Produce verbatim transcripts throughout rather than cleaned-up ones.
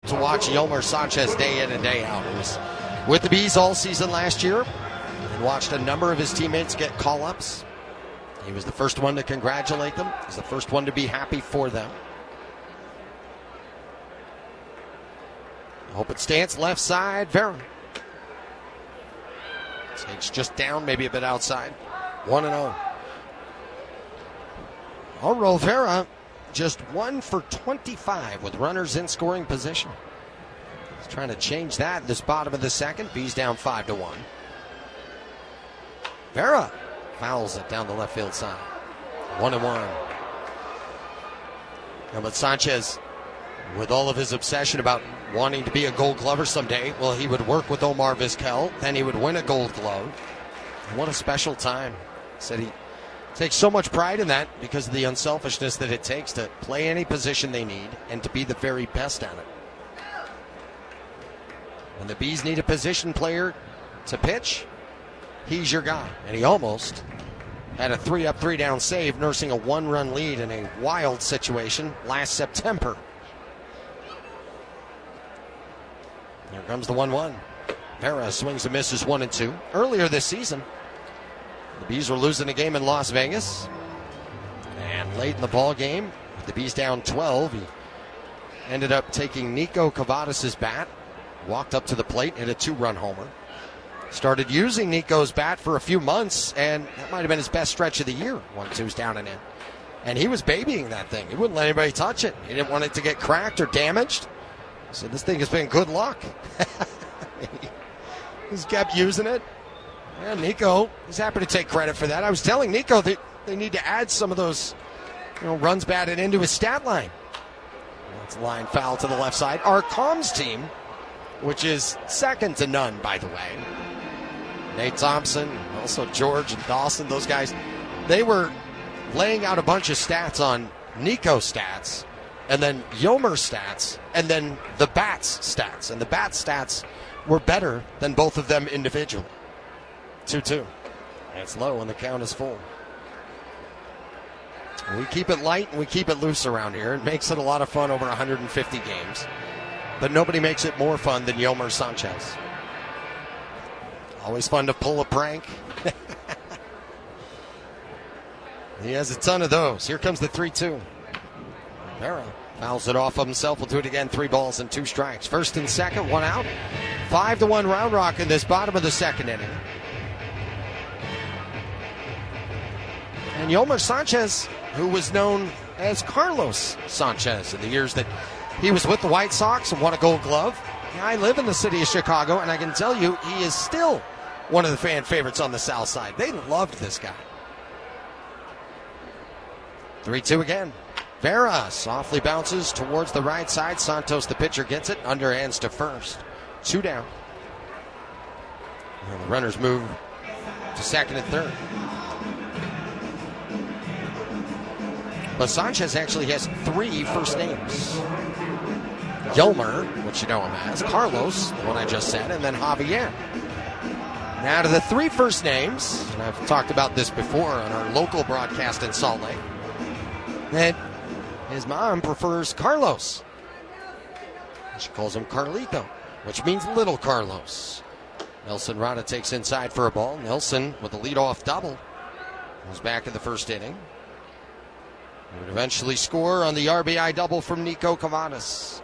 to watch Yolmer Sanchez day in and day out. He was with the Bees all season last year and watched a number of his teammates get call-ups. He was the first one to congratulate them. He was the first one to be happy for them. Hope it stands left side. Vera takes just down, maybe a bit outside. one and oh. Aurel Vera just one for twenty-five with runners in scoring position. He's trying to change that this bottom of the second. Bees down five to one. Vera fouls it down the left field side. One and one. Now, but Sanchez, with all of his obsession about wanting to be a Gold Glover someday, well, he would work with Omar Vizquel, then he would win a Gold Glove. And what a special time. Said he takes so much pride in that because of the unselfishness that it takes to play any position they need and to be the very best at it. When the Bees need a position player to pitch, he's your guy. And he almost had a three-up, three-down save, nursing a one-run lead in a wild situation last September. Here comes the one one. Vera swings and misses one and two. Earlier this season, the Bees were losing a game in Las Vegas. And late in the ball game, with the Bees down twelve, he ended up taking Nico Cavadis' bat, walked up to the plate, hit a two-run homer. Started using Nico's bat for a few months, and that might have been his best stretch of the year. One two's down and in. And he was babying that thing. He wouldn't let anybody touch it. He didn't want it to get cracked or damaged. So this thing has been good luck. He's kept using it. And Nico, he's happy to take credit for that. I was telling Nico that they need to add some of those, you know, runs batted into his stat line. That's a line foul to the left side. Our comms team, which is second to none, by the way. Nate Thompson, also George and Dawson, those guys, they were laying out a bunch of stats on Nico stats, and then Yolmer stats, and then the Bats stats. And the Bats stats were better than both of them individually. two two. It's low and the count is full. We keep it light and we keep it loose around here. It makes it a lot of fun over one hundred fifty games. But nobody makes it more fun than Yolmer Sanchez. Always fun to pull a prank. He has a ton of those. Here comes the three two. Vera fouls it off of himself. We'll do it again. Three balls and two strikes. First and second, one out. Five to one Round Rock in this bottom of the second inning. And Yolmer Sanchez, who was known as Carlos Sanchez in the years that he was with the White Sox and won a Gold Glove. I live in the city of Chicago, and I can tell you he is still one of the fan favorites on the South Side. They loved this guy. three two again. Vera softly bounces towards the right side. Santos, the pitcher, gets it. Underhands to first. Two down. And the runners move to second and third. But Sanchez actually has three first names. Yolmer, which you know him as, Carlos, the one I just said, and then Javier. Now to the three first names, and I've talked about this before on our local broadcast in Salt Lake, that his mom prefers Carlos. She calls him Carlito, which means little Carlos. Nelson Rada takes inside for a ball. Nelson with a leadoff double was back in the first inning. He would eventually score on the R B I double from Nico Cavadis.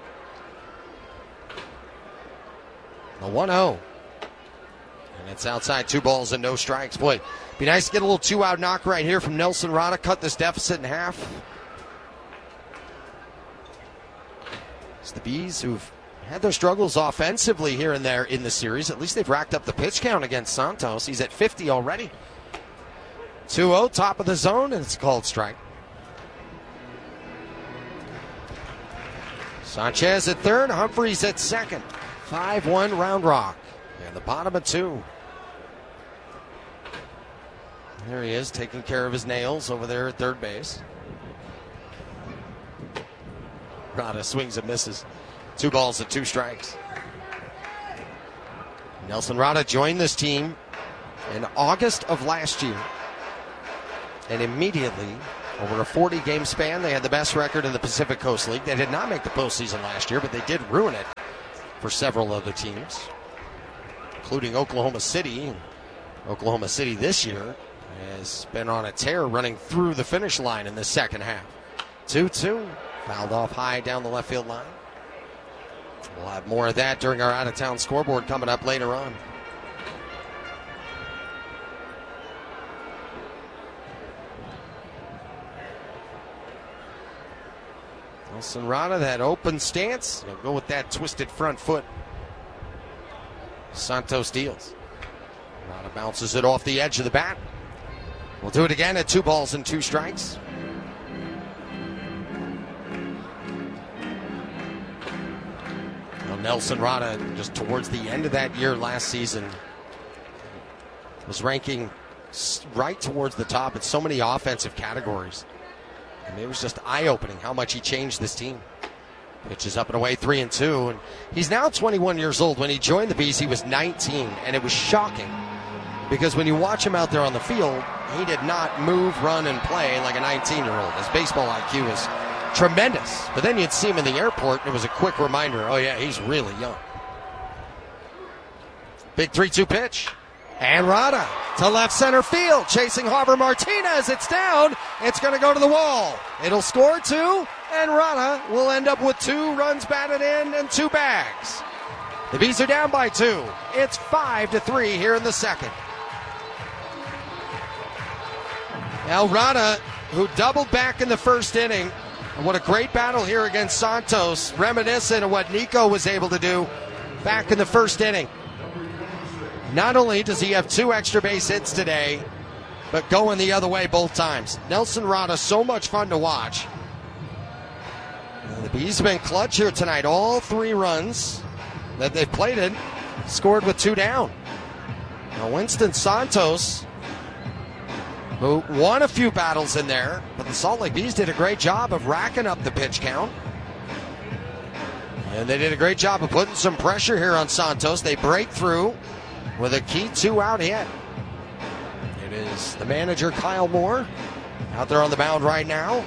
The one oh. And it's outside, two balls and no strikes. Boy, be nice to get a little two-out knock right here from Nelson Rada. Cut this deficit in half. It's the Bees who've had their struggles offensively here and there in the series. At least they've racked up the pitch count against Santos. He's at fifty already. two oh, top of the zone, and it's a called strike. Sanchez at third, Humphreys at second. five one Round Rock. And the bottom of two. There he is, taking care of his nails over there at third base. Rada swings and misses. Two balls and two strikes. Nelson Rada joined this team in August of last year. And immediately, over a forty-game span, they had the best record in the Pacific Coast League. They did not make the postseason last year, but they did ruin it for several other teams, including Oklahoma City. Oklahoma City this year has been on a tear, running through the finish line in the second half. two two, fouled off high down the left field line. We'll have more of that during our out-of-town scoreboard coming up later on. Nelson Rada, that open stance. He'll go with that twisted front foot. Santos deals. Rada bounces it off the edge of the bat. We'll do it again at two balls and two strikes. Well, Nelson Rada, just towards the end of that year last season, was ranking right towards the top in so many offensive categories. I mean, it was just eye-opening how much he changed this team. Pitches up and away, three and two. And he's now twenty-one years old. When he joined the Bees, he was nineteen, and it was shocking because when you watch him out there on the field, he did not move, run, and play like a nineteen-year-old. His baseball I Q was tremendous. But then you'd see him in the airport, and it was a quick reminder, oh, yeah, he's really young. Big three two pitch. And Rada to left center field, chasing Harvey Martinez. It's down. It's going to go to the wall. It'll score two, and Rada will end up with two runs batted in and two bags. The Bees are down by two. It's five to three here in the second. Now Rada, who doubled back in the first inning, and what a great battle here against Santos, reminiscent of what Nico was able to do back in the first inning. Not only does he have two extra base hits today, but going the other way both times. Nelson Rada, so much fun to watch. The Bees have been clutch here tonight. All three runs that they've played in scored with two down. Now Winston Santos, who won a few battles in there, but the Salt Lake Bees did a great job of racking up the pitch count. And they did a great job of putting some pressure here on Santos. They break through with a key two-out hit. It is the manager, Kyle Moore, out there on the mound right now.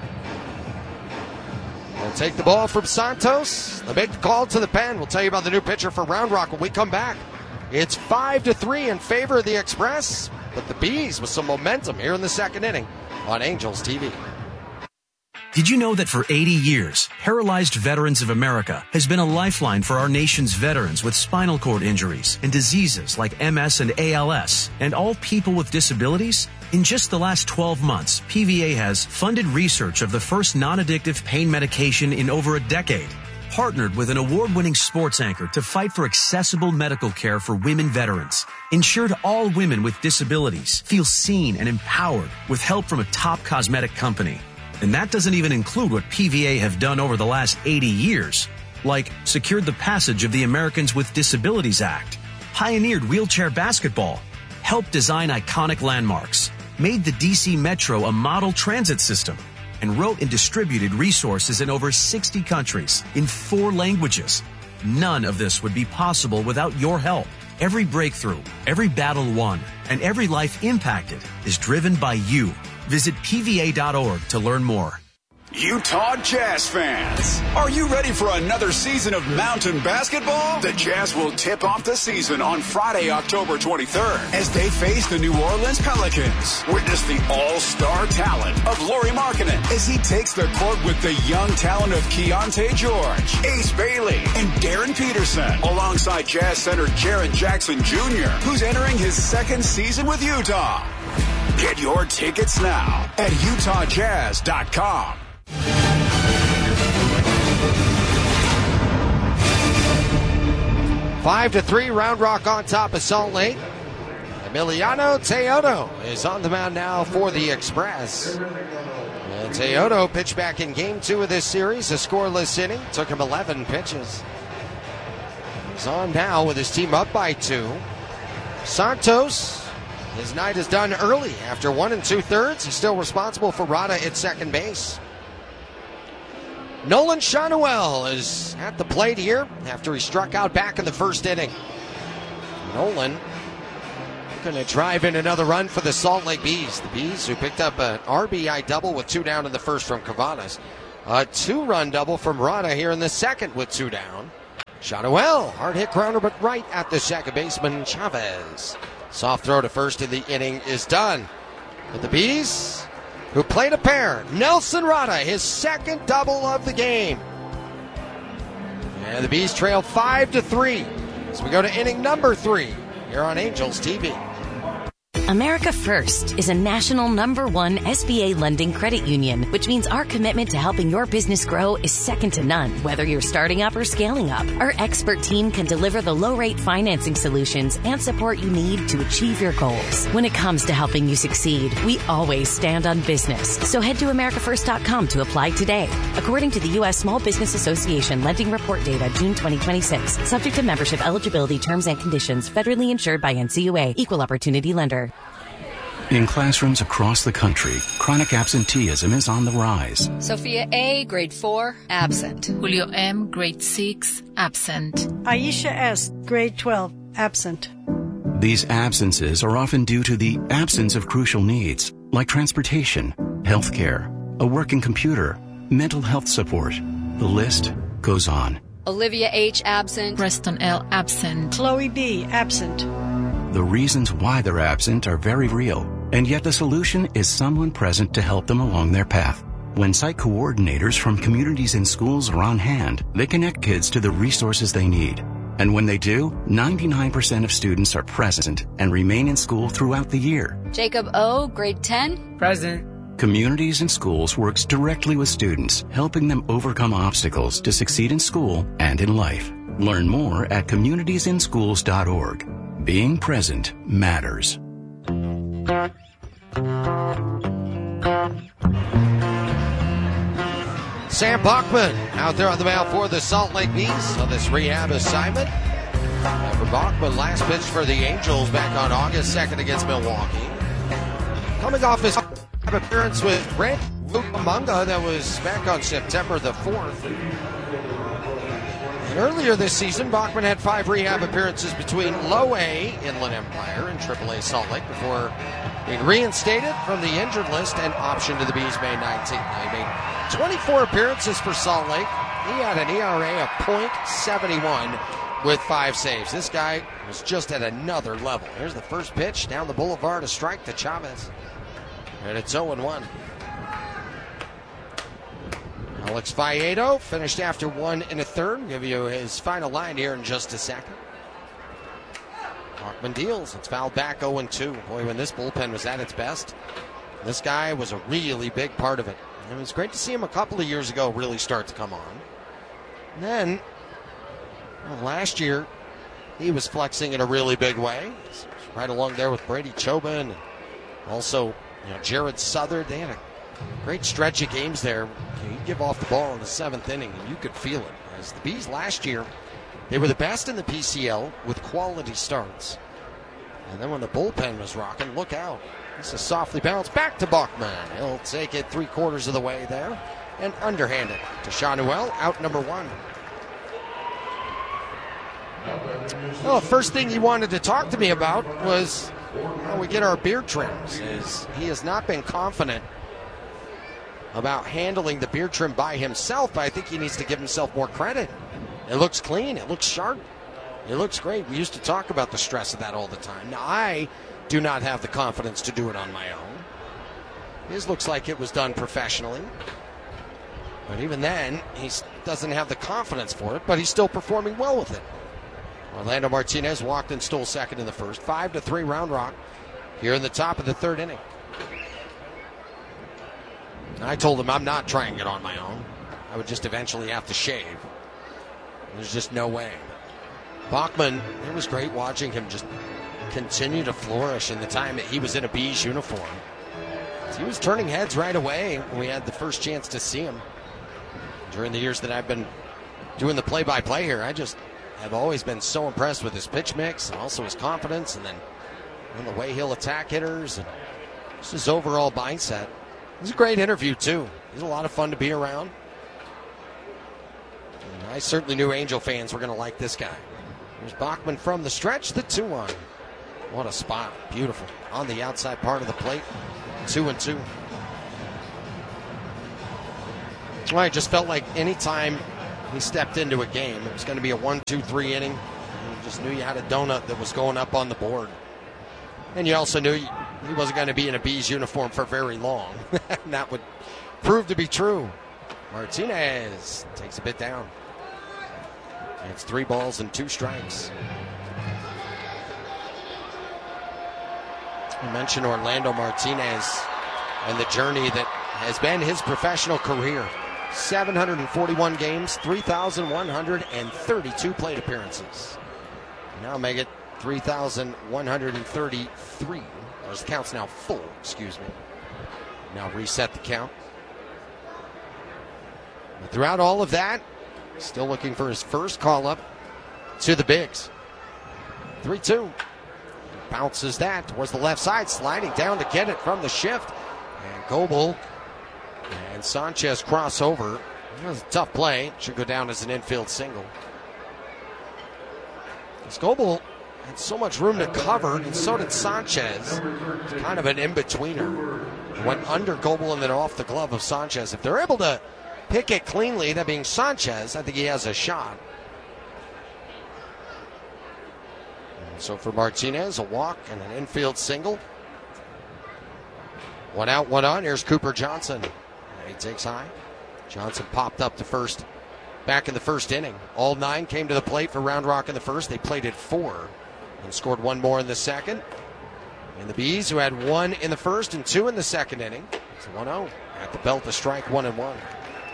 They'll take the ball from Santos. The big call to the pen. We'll tell you about the new pitcher for Round Rock when we come back. It's five to three in favor of the Express, but the Bees with some momentum here in the second inning on Angels T V. Did you know that for eighty years, Paralyzed Veterans of America has been a lifeline for our nation's veterans with spinal cord injuries and diseases like M S and A L S, and all people with disabilities? In just the last twelve months, P V A has funded research of the first non-addictive pain medication in over a decade, partnered with an award-winning sports anchor to fight for accessible medical care for women veterans, ensured all women with disabilities feel seen and empowered with help from a top cosmetic company. And that doesn't even include what P V A have done over the last eighty years, like secured the passage of the Americans with Disabilities Act, pioneered wheelchair basketball, helped design iconic landmarks, made the D C Metro a model transit system, and wrote and distributed resources in over sixty countries in four languages. None of this would be possible without your help. Every breakthrough, every battle won, and every life impacted is driven by you. Visit P V A dot org to learn more. Utah Jazz fans, are you ready for another season of mountain basketball? The Jazz will tip off the season on Friday, October twenty-third, as they face the New Orleans Pelicans. Witness the all-star talent of Lauri Markkanen as he takes the court with the young talent of Keontae George, Ace Bailey, and Darren Peterson, alongside Jazz center Jaren Jackson Junior, who's entering his second season with Utah. Get your tickets now at Utah Jazz dot com. Five to three, Round Rock on top of Salt Lake. Emiliano Teodo is on the mound now for the Express. And Teodo pitched back in game two of this series, a scoreless inning. Took him eleven pitches. He's on now with his team up by two. Santos, his night is done early after one and two thirds. He's still responsible for Rada at second base. Nolan Schanuel is at the plate here after he struck out back in the first inning. Nolan going to drive in another run for the Salt Lake Bees. The Bees who picked up an R B I double with two down in the first from Cavadas. A two-run double from Rada here in the second with two down. Shotwell, hard hit grounder, but right at the second baseman, Chavez. Soft throw to first in the inning is done. But the Bees, who played a pair, Nelson Rada, his second double of the game. And the Bees trail five to three as we go to inning number three here on Angels T V. America First is a national number one S B A lending credit union, which means our commitment to helping your business grow is second to none. Whether you're starting up or scaling up, our expert team can deliver the low-rate financing solutions and support you need to achieve your goals. When it comes to helping you succeed, we always stand on business. So head to america first dot com to apply today. According to the U S Small Business Association lending report data, June twenty twenty-six, subject to membership eligibility terms and conditions, federally insured by N C U A, equal opportunity lender. In classrooms across the country, chronic absenteeism is on the rise. Sophia A., grade four, absent. Julio M., grade six, absent. Aisha S., grade twelve, absent. These absences are often due to the absence of crucial needs, like transportation, healthcare, a working computer, mental health support. The list goes on. Olivia H., absent. Preston L., absent. Chloe B., absent. The reasons why they're absent are very real, and yet the solution is someone present to help them along their path. When site coordinators from communities and schools are on hand, they connect kids to the resources they need. And when they do, ninety-nine percent of students are present and remain in school throughout the year. Jacob O., grade ten, present. Communities and Schools works directly with students, helping them overcome obstacles to succeed in school and in life. Learn more at communities in schools dot org. Being present matters. Sam Bachman out there on the mound for the Salt Lake Bees on this rehab assignment. And for Bachman, last pitch for the Angels back on August second against Milwaukee. Coming off his appearance with Brent Lucamunga that was back on September the fourth. And earlier this season, Bachman had five rehab appearances between Low A, Inland Empire, and Triple A Salt Lake before being reinstated from the injured list and optioned to the Bees May nineteenth. He made twenty-four appearances for Salt Lake. He had an E R A of point seven one with five saves. This guy was just at another level. Here's the first pitch down the boulevard, a strike to Chavez. And it's oh and one. Alex Vallejo finished after one and a third. I'll give you his final line here in just a second. Bachman deals. It's fouled back oh and two. Boy, when this bullpen was at its best, this guy was a really big part of it. And it was great to see him a couple of years ago really start to come on. And then, well, last year, he was flexing in a really big way. Right along there with Brady Chobin and also, you know, Jared Southard. They had a great stretch of games there. You give off the ball in the seventh inning, and you could feel it. As the Bees last year, they were the best in the P C L with quality starts. And then when the bullpen was rocking, look out. This is softly bounced back to Bachman. He'll take it three quarters of the way there and underhanded to Shotwell, out number one. Well, the first thing he wanted to talk to me about was how we get our beard trims. Is he has not been confident about handling the beard trim by himself, but I think he needs to give himself more credit. It looks clean. It looks sharp. It looks great. We used to talk about the stress of that all the time. Now, I do not have the confidence to do it on my own. His looks like it was done professionally. But even then, he doesn't have the confidence for it, but he's still performing well with it. Orlando Martinez walked and stole second in the first. Five to three Round Rock here in the top of the third inning. I told him I'm not trying it on my own. I would just eventually have to shave. There's just no way. Bachman, it was great watching him just continue to flourish in the time that he was in a Bees uniform. He was turning heads right away when we had the first chance to see him. During the years that I've been doing the play-by-play here, I just have always been so impressed with his pitch mix and also his confidence, and then and the way he'll attack hitters and just his overall mindset. It was a great interview, too. He's a lot of fun to be around. And I certainly knew Angel fans were going to like this guy. Here's Bachman from the stretch, the two one. What a spot. Beautiful. On the outside part of the plate. Two and two. Well, I just felt like anytime he stepped into a game. It was going to be a one two three inning. You just knew you had a donut that was going up on the board. And you also knew he wasn't going to be in a Bees uniform for very long. And that would prove to be true. Martinez takes a bit down. It's three balls and two strikes. I mentioned Orlando Martinez and the journey that has been his professional career. seven hundred forty-one games, three thousand one hundred thirty-two plate appearances. Now make it three thousand one hundred thirty-three. Or his count's now full, excuse me. Now reset the count. But throughout all of that, still looking for his first call-up to the bigs. three two. Bounces that towards the left side, sliding down to get it from the shift. And Goebel and Sanchez cross over. It was a tough play. Should go down as an infield single. Goebel had so much room to cover, and so did Sanchez. It's kind of an in-betweener. Went under Goebel and then off the glove of Sanchez. If they're able to pick it cleanly, that being Sanchez, I think he has a shot. And so for Martinez, a walk and an infield single. One out, one on. Here's Cooper Johnson. And he takes high. Johnson popped up to first back in the first inning. All nine came to the plate for Round Rock in the first. They plated four and scored one more in the second. And the Bees, who had one in the first and two in the second inning, it's one oh. At the belt, a strike, one and one.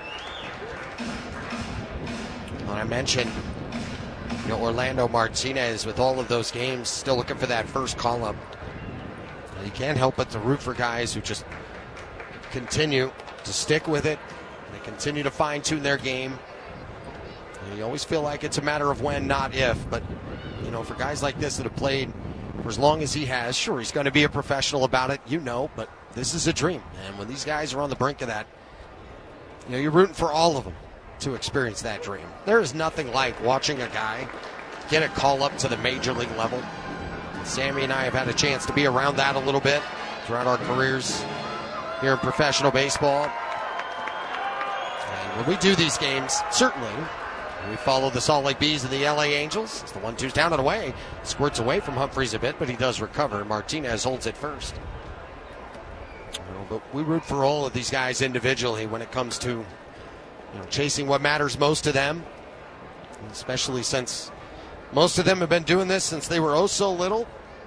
Well, I mentioned, you know, Orlando Martinez with all of those games, still looking for that first call-up. You can't help but to root for guys who just continue to stick with it. They continue to fine-tune their game. And you always feel like it's a matter of when, not if. But, you know, for guys like this that have played for as long as he has, sure, he's going to be a professional about it, you know, but this is a dream. And when these guys are on the brink of that, you know, you're rooting for all of them to experience that dream. There is nothing like watching a guy get a call up to the major league level. Sammy and I have had a chance to be around that a little bit throughout our careers here in professional baseball. And when we do these games, certainly we follow the Salt Lake Bees and the L A Angels. It's the one-two's down and away. Squirts away from Humphreys a bit, but he does recover. Martinez holds it first. Well, but we root for all of these guys individually when it comes to, you know, chasing what matters most to them, especially since most of them have been doing this since they were oh so little.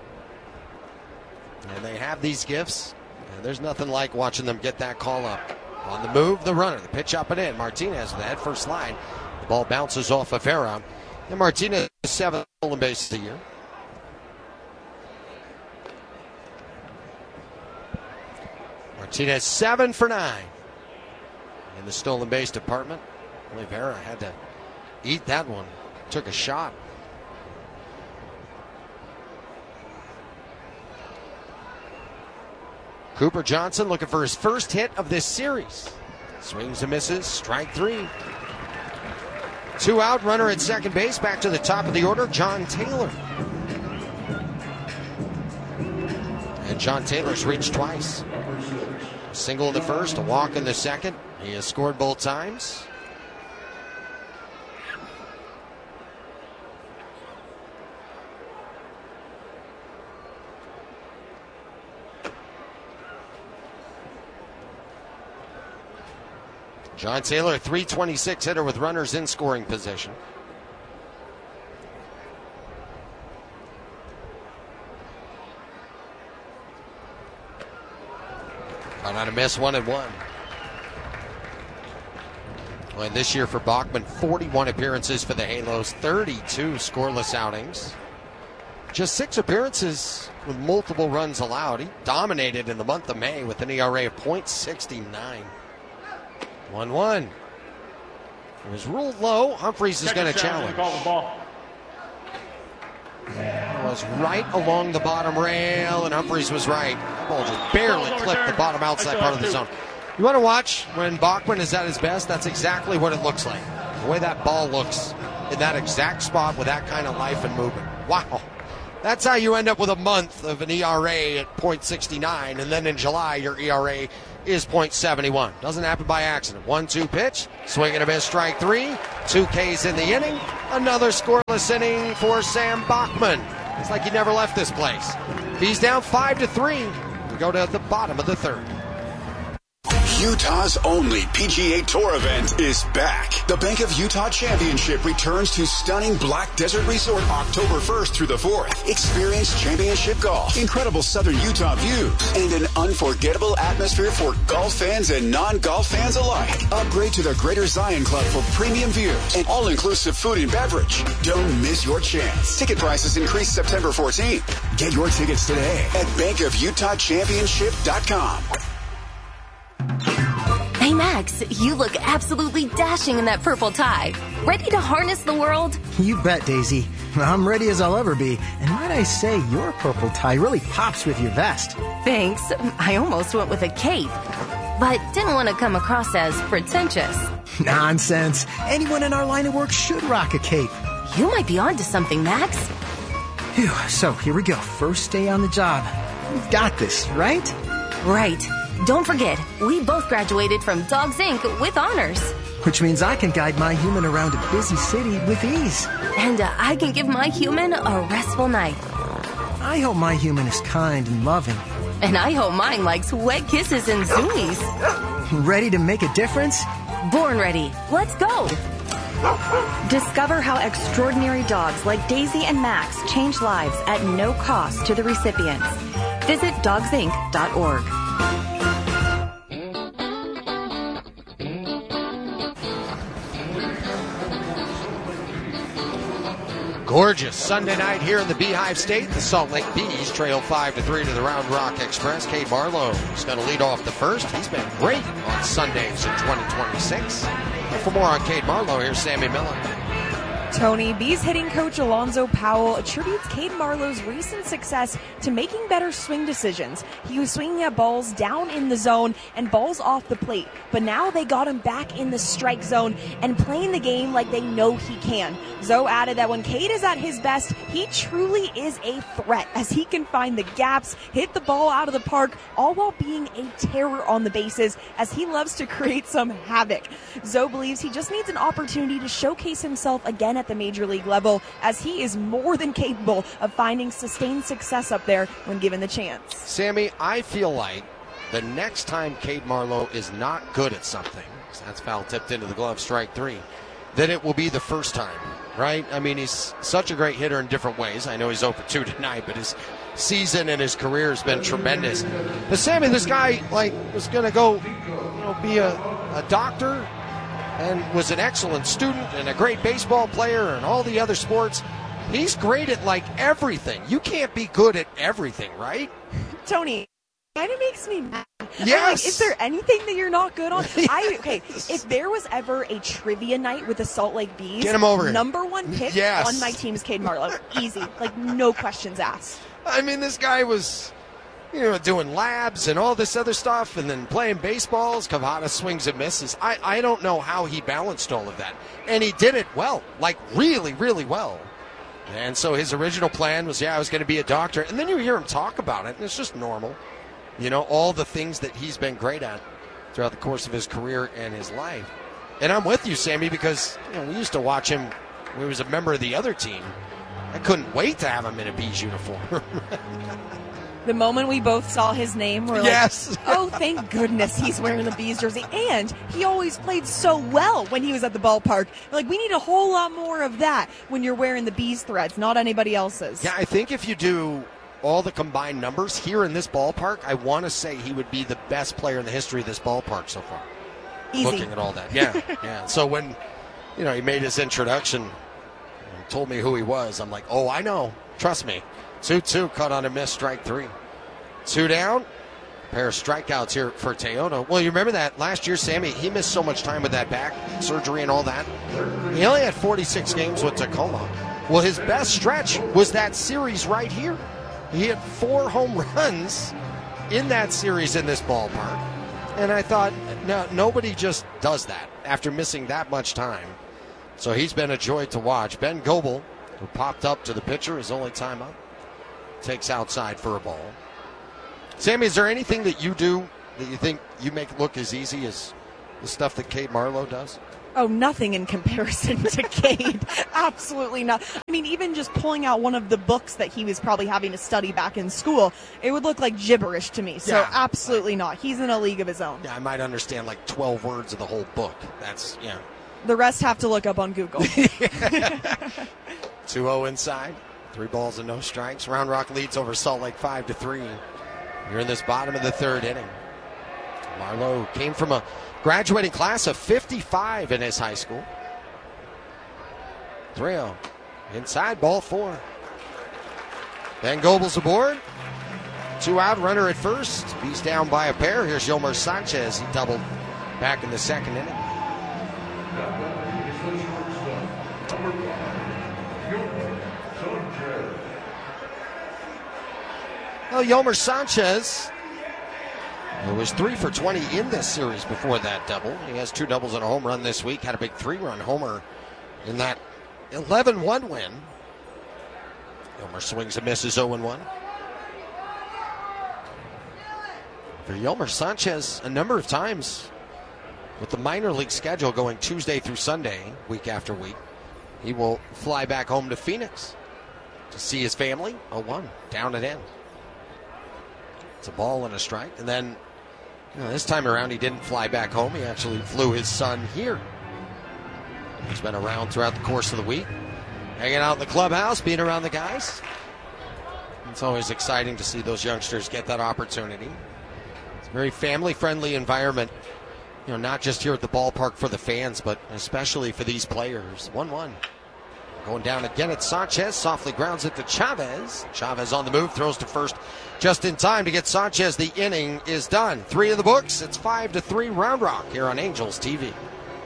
And they have these gifts. And there's nothing like watching them get that call up. On the move, the runner. The pitch up and in. Martinez with the head first slide. The ball bounces off of Vera. And Martinez is seven stolen bases a year. Martinez seven for nine in the stolen base department. Oliveira had to eat that one. Took a shot. Cooper Johnson looking for his first hit of this series. Swings and misses, strike three. Two out, runner at second base, back to the top of the order, John Taylor. And John Taylor's reached twice. A single in the first, a walk in the second. He has scored both times. John Taylor, three twenty-six hitter with runners in scoring position. Got on a miss, one and one. Well, and this year for Bachman, forty-one appearances for the Halos, thirty-two scoreless outings. Just six appearances with multiple runs allowed. He dominated in the month of May with an E R A of point six nine. one one. It was ruled low. Humphreys is going to challenge. It was right along the bottom rail, and Humphreys was right. The ball just barely clipped the bottom outside part of the zone. You want to watch when Bachman is at his best? That's exactly what it looks like. The way that ball looks in that exact spot with that kind of life and movement. Wow. That's how you end up with a month of an E R A at point six nine, and then in July your E R A is point seven one. Doesn't happen by accident. one two pitch, swing and a miss, strike three. Two Ks in the inning. Another scoreless inning for Sam Bachman. It's like he never left this place. He's down five to three. We go to the bottom of the third. Utah's only P G A Tour event is back. The Bank of Utah Championship returns to stunning Black Desert Resort October first through the fourth. Experience championship golf, incredible southern Utah views, and an unforgettable atmosphere for golf fans and non-golf fans alike. Upgrade to the Greater Zion Club for premium views and all-inclusive food and beverage. Don't miss your chance. Ticket prices increase September fourteenth. Get your tickets today at bank of utah championship dot com. Hey Max, you look absolutely dashing in that purple tie. Ready to harness the world? You bet, Daisy. I'm ready as I'll ever be. And might I say, your purple tie really pops with your vest. Thanks. I almost went with a cape, but didn't want to come across as pretentious. Nonsense. Anyone in our line of work should rock a cape. You might be onto something, Max. Phew, so here we go. First day on the job. We've got this, right? Right. Don't forget, we both graduated from Dogs Incorporated with honors. Which means I can guide my human around a busy city with ease. And uh, I can give my human a restful night. I hope my human is kind and loving. And I hope mine likes wet kisses and zoomies. Ready to make a difference? Born ready. Let's go. Discover how extraordinary dogs like Daisy and Max change lives at no cost to the recipients. Visit dogs inc dot org. Gorgeous Sunday night here in the Beehive State. The Salt Lake Bees trail five to three to the Round Rock Express. Cade Barlow is going to lead off the first. He's been great on Sundays in twenty twenty-six. And for more on Cade Barlow, here's Sammy Miller. Tony, Bees hitting coach Alonzo Powell attributes Cade Marlowe's recent success to making better swing decisions. He was swinging at balls down in the zone and balls off the plate, but now they got him back in the strike zone and playing the game like they know he can. Zoe added that when Cade is at his best, he truly is a threat as he can find the gaps, hit the ball out of the park, all while being a terror on the bases as he loves to create some havoc. Zoe believes he just needs an opportunity to showcase himself again at the major league level, as he is more than capable of finding sustained success up there when given the chance. Sammy, I feel like the next time Cade Marlowe is not good at something, that's foul tipped into the glove, strike three, that it will be the first time, right? I mean, he's such a great hitter in different ways. I know he's oh for two tonight, but his season and his career has been tremendous. But Sammy, this guy like was going to go, you know, be a, a doctor, and was an excellent student and a great baseball player and all the other sports. He's great at like everything. You can't be good at everything, right? Tony, kind of makes me mad. Yes. Like, is there anything that you're not good on? I okay. If there was ever a trivia night with the Salt Lake Bees, get him over here. Number one pick yes. on my team is Cade Marlowe. Easy, like no questions asked. I mean, this guy was, you know, doing labs and all this other stuff, and then playing baseballs, Cavada swings and misses. I, I don't know how he balanced all of that. And he did it well, like really, really well. And so his original plan was, yeah, I was going to be a doctor. And then you hear him talk about it, and it's just normal. You know, all the things that he's been great at throughout the course of his career and his life. And I'm with you, Sammy, because you know, we used to watch him when he was a member of the other team. I couldn't wait to have him in a Bees uniform. The moment we both saw his name, we're yes. like, oh, thank goodness he's wearing the Bees jersey. And he always played so well when he was at the ballpark. Like, we need a whole lot more of that when you're wearing the Bees threads, not anybody else's. Yeah, I think if you do all the combined numbers here in this ballpark, I want to say he would be the best player in the history of this ballpark so far. Easy. Looking at all that. Yeah, yeah. So when, you know, he made his introduction and told me who he was, I'm like, oh, I know. Trust me. two two, cut on a miss, strike three. Two down. A pair of strikeouts here for Teodo. Well, you remember that last year, Sammy, he missed so much time with that back surgery and all that. He only had forty-six games with Tacoma. Well, his best stretch was that series right here. He had four home runs in that series in this ballpark. And I thought, no, nobody just does that after missing that much time. So he's been a joy to watch. Ben Goebel, who popped up to the pitcher, his only time up, takes outside for a ball. Sammy, is there anything that you do that you think you make look as easy as the stuff that Cade Marlowe does? Oh, nothing in comparison to Cade. Absolutely not. I mean, even just pulling out one of the books that he was probably having to study back in school, it would look like gibberish to me. So Yeah. absolutely not. He's in a league of his own. Yeah, I might understand like twelve words of the whole book. That's, yeah. The rest have to look up on Google. two oh inside. Three balls and no strikes. Round Rock leads over Salt Lake five to three. You're in this bottom of the third inning. Marlowe came from a graduating class of fifty-five in his high school. three oh. Inside, ball four. Van Gobel's aboard. Two out, runner at first. He's down by a pair. Here's Yolmer Sanchez. He doubled back in the second inning. Well, Yolmer Sanchez, it was three for twenty in this series before that double. He has two doubles and a home run this week. Had a big three-run homer in that eleven one win. Yolmer swings and misses oh one. For Yolmer Sanchez, a number of times with the minor league schedule going Tuesday through Sunday, week after week, he will fly back home to Phoenix to see his family. oh one, down at end. It's a ball and a strike. And then, you know, this time around, he didn't fly back home. He actually flew his son here. He's been around throughout the course of the week, hanging out in the clubhouse, being around the guys. It's always exciting to see those youngsters get that opportunity. It's a very family-friendly environment, you know, not just here at the ballpark for the fans, but especially for these players. one one. Going down again at Sanchez, softly grounds it to Chavez. Chavez on the move, throws to first just in time to get Sanchez. The inning is done. Three in the books. It's five to three Round Rock here on Angels T V.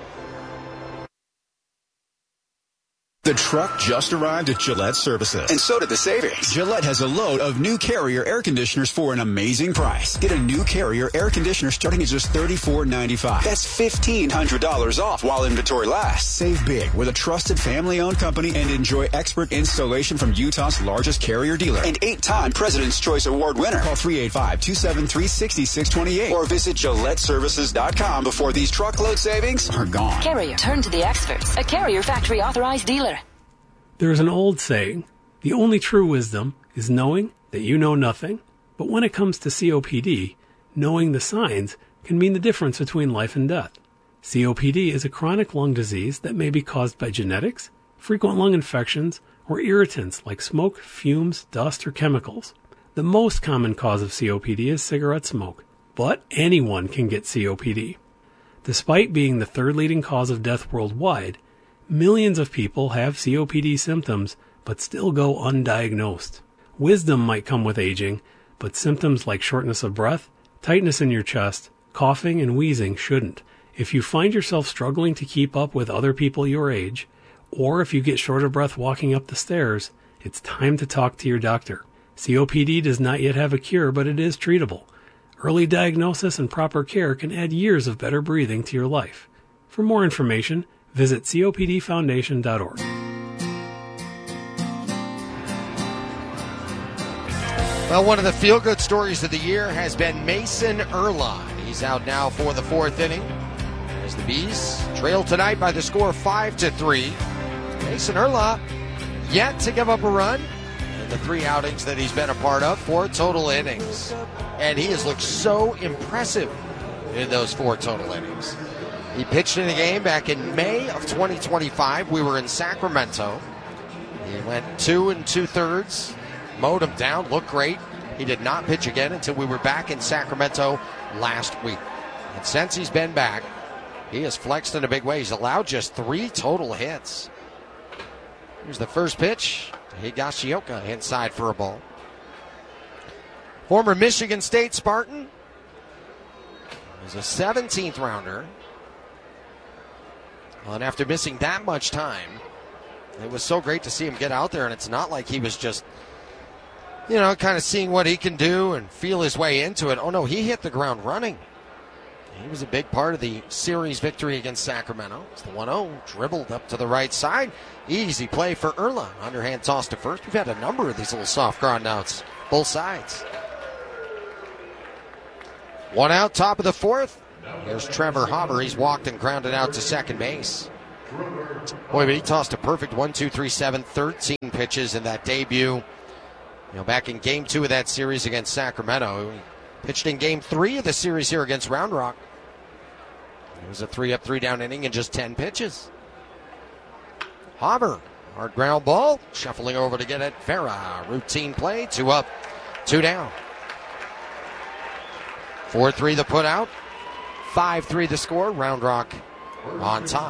The truck just arrived at Gillette Services. And so did the savings. Gillette has a load of new Carrier air conditioners for an amazing price. Get a new Carrier air conditioner starting at just thirty-four ninety-five. That's fifteen hundred dollars off while inventory lasts. Save big with a trusted family-owned company and enjoy expert installation from Utah's largest Carrier dealer and eight-time President's Choice Award winner. Call three eight five, two seven three, six six two eight or visit Gillette Services dot com before these truckload savings are gone. Carrier, turn to the experts. A Carrier factory authorized dealer. There is an old saying, the only true wisdom is knowing that you know nothing. But when it comes to C O P D, knowing the signs can mean the difference between life and death. C O P D is a chronic lung disease that may be caused by genetics, frequent lung infections, or irritants like smoke, fumes, dust, or chemicals. The most common cause of C O P D is cigarette smoke, but anyone can get C O P D. Despite being the third leading cause of death worldwide, millions of people have C O P D symptoms but still go undiagnosed. Wisdom might come with aging, but symptoms like shortness of breath, tightness in your chest, coughing, and wheezing shouldn't. If you find yourself struggling to keep up with other people your age, or if you get short of breath walking up the stairs, it's time to talk to your doctor. C O P D does not yet have a cure, but it is treatable. Early diagnosis and proper care can add years of better breathing to your life. For more information, visit C O P D foundation dot org. Well, one of the feel-good stories of the year has been Mason Erla. He's out now for the fourth inning as the Bees trail tonight by the score five to three. Mason Erla yet to give up a run in the three outings that he's been a part of, four total innings. And he has looked so impressive in those four total innings. He pitched in a game back in May of twenty twenty-five. We were in Sacramento. He went two and two-thirds, mowed him down, looked great. He did not pitch again until we were back in Sacramento last week. And since he's been back, he has flexed in a big way. He's allowed just three total hits. Here's the first pitch. Higashioka inside for a ball. Former Michigan State Spartan. He's a seventeenth rounder. Well, and after missing that much time, it was so great to see him get out there, and it's not like he was just, you know, kind of seeing what he can do and feel his way into it. Oh, no, he hit the ground running. He was a big part of the series victory against Sacramento. It's the one oh, dribbled up to the right side. Easy play for Erla. Underhand toss to first. We've had a number of these little soft ground outs, both sides. One out, top of the fourth. Here's Trevor Hauber. He's walked and grounded out to second base. Boy, but he tossed a perfect one, two, three, seven, thirteen pitches in that debut. You know, back in game two of that series against Sacramento. He pitched in game three of the series here against Round Rock. It was a three up, three down inning in just ten pitches. Hauber, hard ground ball, shuffling over to get it. Vera, routine play, two up, two down. four three the put out, five three the score. Round Rock on top.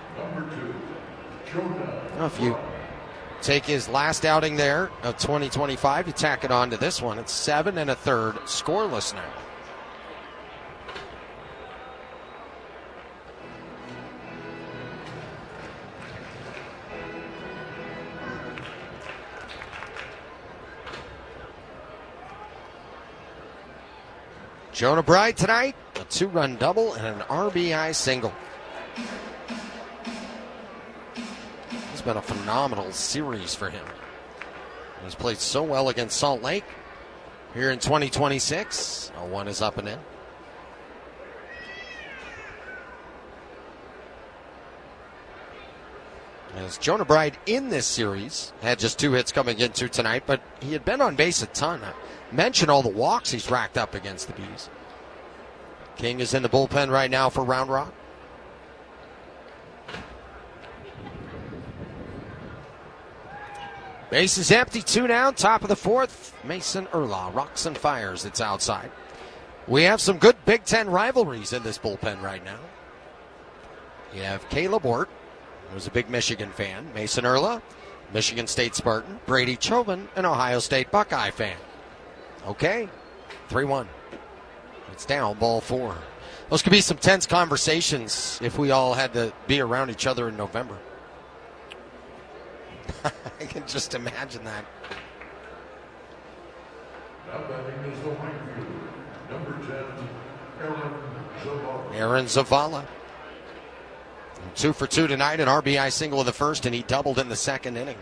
Now, if you take his last outing there of twenty twenty-five, you tack it on to this one. It's seven and a third, scoreless now. Jonah Bride tonight, a two-run double and an R B I single. It's been a phenomenal series for him. He's played so well against Salt Lake here in twenty twenty-six. oh one is up and in. As Jonah Bride in this series had just two hits coming into tonight, but he had been on base a ton. I mentioned all the walks he's racked up against the Bees. King is in the bullpen right now for Round Rock. Base is empty, two down, top of the fourth. Mason Erla rocks and fires. It's outside. We have some good Big Ten rivalries in this bullpen right now. You have Caleb Ort, who's a big Michigan fan. Mason Erla, Michigan State Spartan. Brady Chauvin, an Ohio State Buckeye fan. Okay, three one. It's down, ball four. Those could be some tense conversations if we all had to be around each other in November. I can just imagine that. Now batting is the right fielder, number ten, Aaron Zavala. Aaron Zavala. Two for two tonight, an R B I single in the first, and he doubled in the second inning.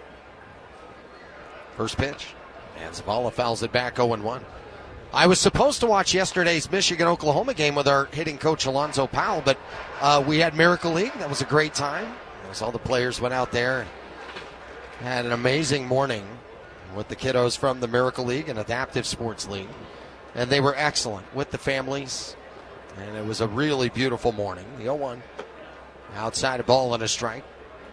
First pitch, and Zavala fouls it back oh and one. I was supposed to watch yesterday's Michigan-Oklahoma game with our hitting coach Alonzo Powell, but uh, we had Miracle League. That was a great time. As all the players went out there and had an amazing morning with the kiddos from the Miracle League and Adaptive Sports League. And they were excellent with the families. And it was a really beautiful morning. The oh one. Outside a ball and a strike.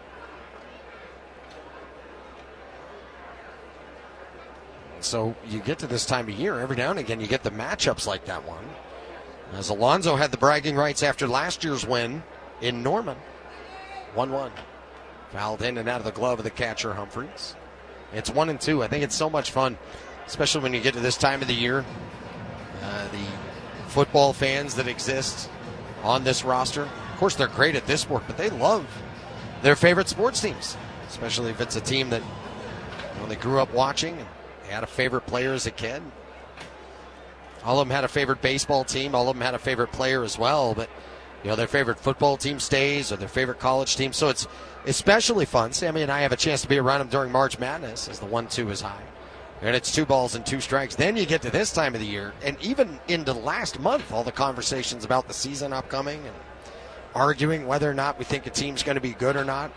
So you get to this time of year, every now and again you get the matchups like that one. As Alonzo had the bragging rights after last year's win in Norman. one one. Fouled in and out of the glove of the catcher, Humphreys. It's one and two. I think it's so much fun, especially when you get to this time of the year. Uh, the football fans that exist on this roster, of course, they're great at this sport, but they love their favorite sports teams, especially if it's a team that you know, they grew up watching and they had a favorite player as a kid. All of them had a favorite baseball team. All of them had a favorite player as well, but you know, their favorite football team stays or their favorite college team. So it's especially fun. Sammy and I have a chance to be around them during March Madness as the one two is high. And it's two balls and two strikes. Then you get to this time of the year, and even into last month, all the conversations about the season upcoming and arguing whether or not we think a team's going to be good or not.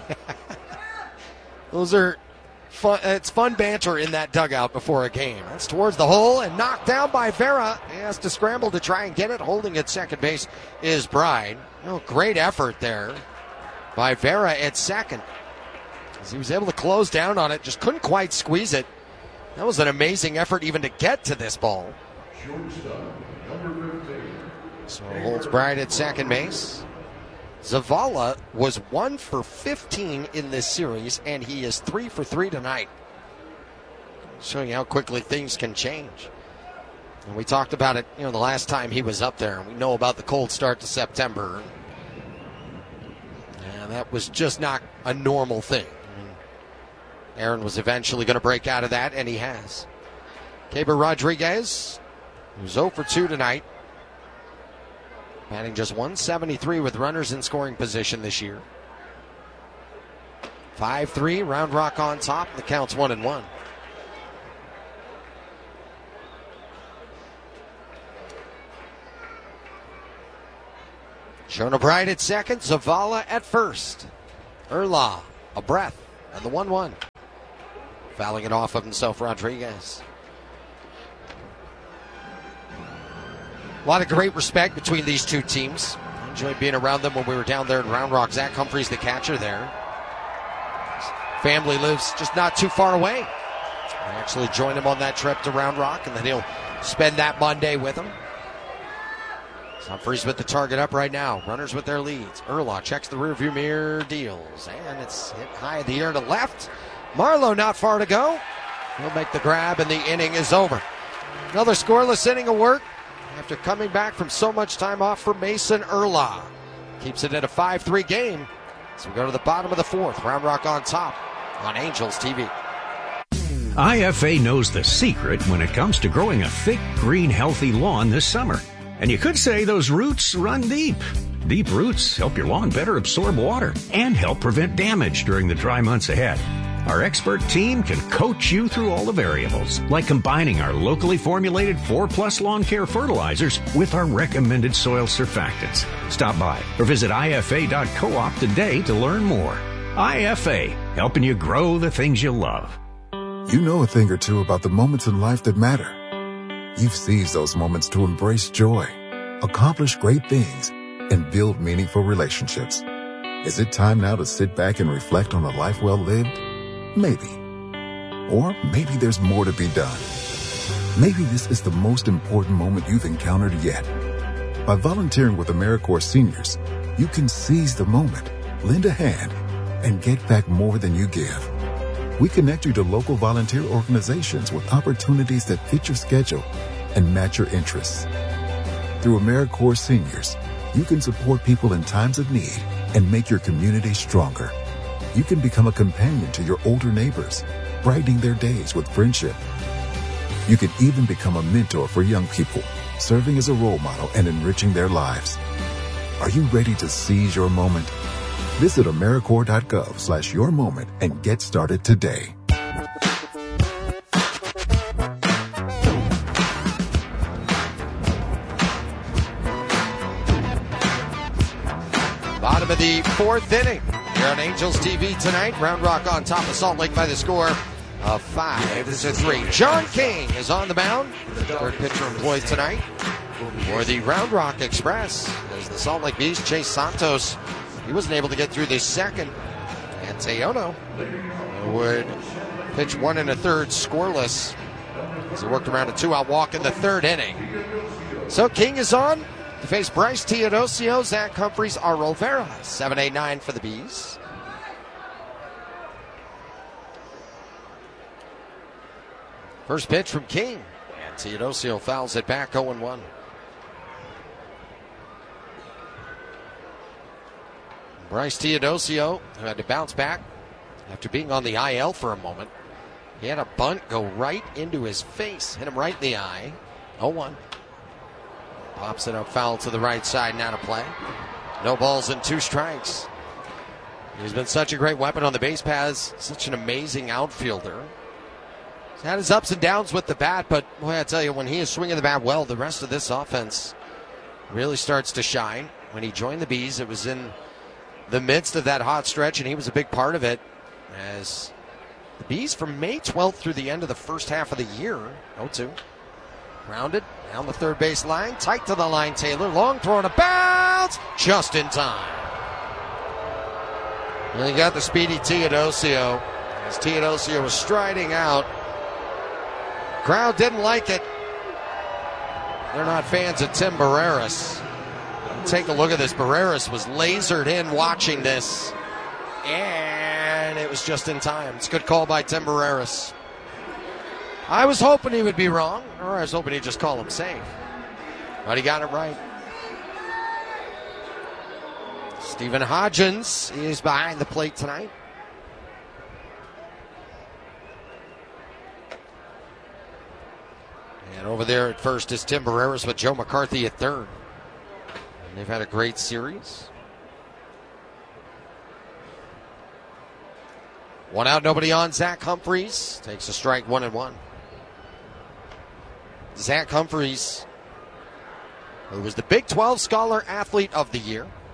Those are fun. It's fun banter in that dugout before a game. That's towards the hole and knocked down by Vera. He has to scramble to try and get it. Holding at second base is Bride. Oh, great effort there by Vera at second. As he was able to close down on it, just couldn't quite squeeze it. That was an amazing effort even to get to this ball. So holds Bride at second base. Zavala was one for fifteen in this series, and he is three for three tonight. Showing you how quickly things can change. And we talked about it, you know, the last time he was up there. We know about the cold start to September. And that was just not a normal thing. Aaron was eventually going to break out of that, and he has. Keibert Rodriguez, who's oh for two tonight. Batting just one seventy-three with runners in scoring position this year. five three, Round Rock on top. The count's one and one. Jonah Bright at second, Zavala at first. Erla, a breath, and the one one. Fouling it off of himself, Rodriguez. A lot of great respect between these two teams. I enjoyed being around them when we were down there in Round Rock. Zach Humphreys, the catcher there. His family lives just not too far away. I actually joined him on that trip to Round Rock, and then he'll spend that Monday with him. Humphreys with the target up right now. Runners with their leads. Erla checks the rearview mirror, deals. And it's hit high in the air to left. Marlowe not far to go. He'll make the grab, and the inning is over. Another scoreless inning of work after coming back from so much time off for Mason Erla. Keeps it at a five three game. So we go to the bottom of the fourth. Round Rock on top on Angels T V. I F A knows the secret when it comes to growing a thick, green, healthy lawn this summer. And you could say those roots run deep. Deep roots help your lawn better absorb water and help prevent damage during the dry months ahead. Our expert team can coach you through all the variables, like combining our locally formulated four plus lawn care fertilizers with our recommended soil surfactants. Stop by or visit I F A dot coop today to learn more. I F A, helping you grow the things you love. You know a thing or two about the moments in life that matter. You've seized those moments to embrace joy, accomplish great things, and build meaningful relationships. Is it time now to sit back and reflect on a life well lived? Maybe. Or maybe there's more to be done. Maybe this is the most important moment you've encountered yet. By volunteering with AmeriCorps Seniors, you can seize the moment, lend a hand, and get back more than you give. We connect you to local volunteer organizations with opportunities that fit your schedule and match your interests. Through AmeriCorps Seniors, you can support people in times of need and make your community stronger. You can become a companion to your older neighbors, brightening their days with friendship. You can even become a mentor for young people, serving as a role model and enriching their lives. Are you ready to seize your moment? Visit AmeriCorps dot gov slash your moment and get started today. Bottom of the fourth inning. Here on Angels T V tonight. Round Rock on top of Salt Lake by the score of five to three. John King is on the mound. The third pitcher employed tonight for the Round Rock Express. As the Salt Lake Bees chase Santos. He wasn't able to get through the second. And Teono would pitch one and a third scoreless as he worked around a two-out walk in the third inning. So King is on to face Bryce Teodosio, Zach Humphreys, Arul Vera. seven eight nine for the Bees. First pitch from King. And Teodosio fouls it back oh one. Bryce Teodosio, who had to bounce back after being on the I L for a moment. He had a bunt go right into his face, hit him right in the eye. oh one. Pops it up foul to the right side, now to play. No balls and two strikes. He's been such a great weapon on the base paths, such an amazing outfielder. He's had his ups and downs with the bat, but boy, I tell you, when he is swinging the bat well, the rest of this offense really starts to shine. When he joined the Bees, it was in the midst of that hot stretch, and he was a big part of it, as the Bees from May twelfth through the end of the first half of the year. oh two. Grounded down the third base line, tight to the line. Taylor, long throw and a bounce, just in time. And you got the speedy Teodosio. As Teodosio was striding out, crowd didn't like it. They're not fans of Tim Barreras. Take a look at this. Barreras was lasered in watching this, and it was just in time. It's a good call by Tim Barreras. I was hoping he would be wrong, or I was hoping he'd just call him safe. But he got it right. Stephen Hodgins is behind the plate tonight. And over there at first is Tim Barreras with Joe McCarthy at third. And they've had a great series. One out, nobody on. Zach Humphreys takes a strike, one and one. Zach Humphreys, who was the Big twelve Scholar Athlete of the Year,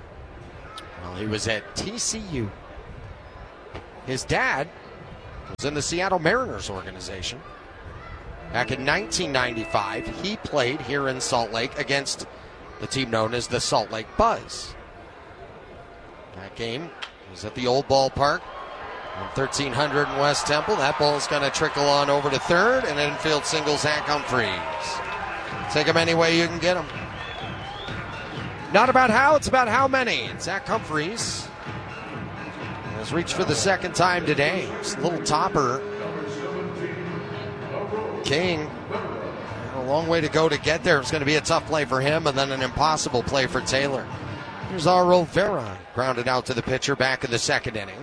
Well, he was at T C U. His dad was in the Seattle Mariners organization. Back in nineteen ninety-five, he played here in Salt Lake against the team known as the Salt Lake Buzz. That game was at the old ballpark on thirteen hundred in West Temple. That ball is going to trickle on over to third, and infield single Zach Humphreys. Take him any way you can get him. Not about how, it's about how many. And Zach Humphreys has reached for the second time today. It's a little topper. King, a long way to go to get there. It's going to be a tough play for him, and then an impossible play for Taylor. Here's Aro Vera, grounded out to the pitcher back in the second inning.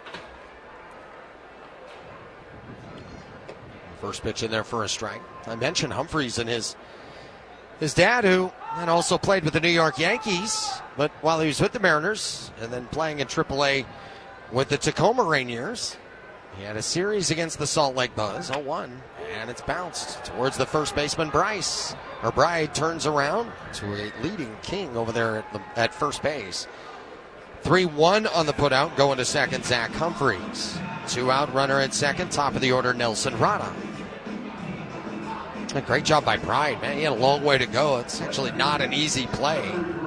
First pitch in there for a strike. I mentioned Humphreys and his his dad, who and also played with the New York Yankees, but while he was with the Mariners and then playing in triple A with the Tacoma Rainiers, he had a series against the Salt Lake Buzz, oh one, and it's bounced towards the first baseman, Bryce. Or Bride turns around to a leading King over there at, the, at first base. three one on the putout, going to second, Zach Humphreys. Two out, runner at second, top of the order, Nelson Rada. A great job by Bride, man. He had a long way to go. It's actually not an easy play.